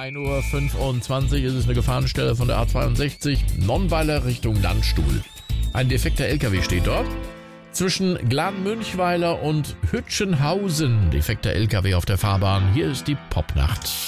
1:25 Uhr ist es eine Gefahrenstelle von der A62, Nonnweiler Richtung Landstuhl. Ein defekter LKW steht dort. Zwischen Glan-Münchweiler und Hütchenhausen, defekter LKW auf der Fahrbahn. Hier ist die Popnacht.